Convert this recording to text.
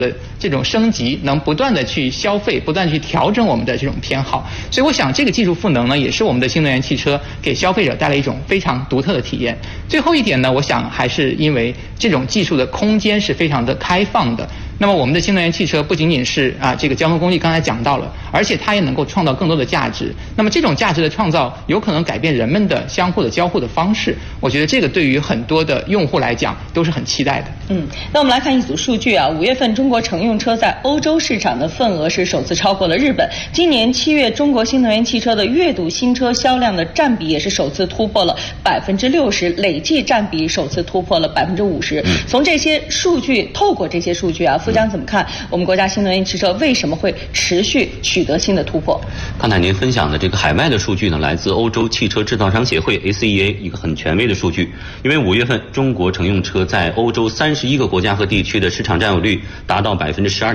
的这种升级，能不断的去消费，不断地去调整我们的这种偏好。所以我想这个技术赋能呢，也是我们的新能源汽车给消费者带来一种非常独特的体验。最后一点呢，我想还是因为这种技术的空间是非常的开放的。那么我们的新能源汽车不仅仅是这个交通工具刚才讲到了，而且它也能够创造更多的价值。那么这种价值的创造有可能改变人们的相互的交互的方式。我觉得这个对于很多的用户来讲都是很期待的。 那我们来看一组数据啊，5月份中国乘用车在欧洲市场的份额是首次超过了日本。今年7月，中国新能源汽车的月度新车销量的占比也是首次突破了60%，累计占比首次突破了50%。从这些数据，透过这些数据啊，副将怎么看我们国家新能源汽车为什么会持续取得新的突破？ 刚才您分享的这个海外的数据呢，来自欧洲汽车制造商协会 ACEA 一个很权威的数据。因为5月份中国乘用车在欧洲31个国家和地区的市场占有率达到12%。